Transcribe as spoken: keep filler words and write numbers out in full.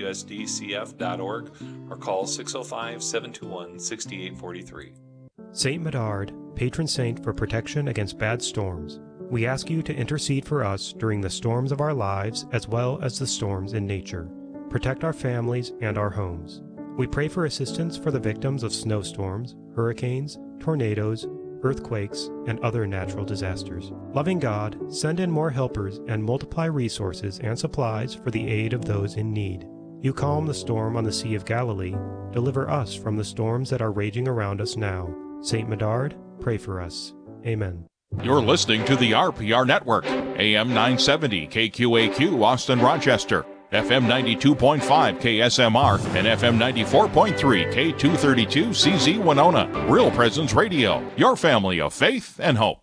w s d c f dot org or call six oh five, seven two one, six eight four three. Saint Medard, patron saint for protection against bad storms, we ask you to intercede for us during the storms of our lives as well as the storms in nature. Protect our families and our homes. We pray for assistance for the victims of snowstorms, hurricanes, tornadoes, earthquakes, and other natural disasters. Loving God, send in more helpers and multiply resources and supplies for the aid of those in need. You calm the storm on the Sea of Galilee. Deliver us from the storms that are raging around us now. Saint Medard, pray for us. Amen. You're listening to the R P R Network, A M nine seventy K Q A Q Austin Rochester, F M ninety-two point five K S M R, and F M ninety-four point three K two thirty-two C Z Winona. Real Presence Radio, your family of faith and hope.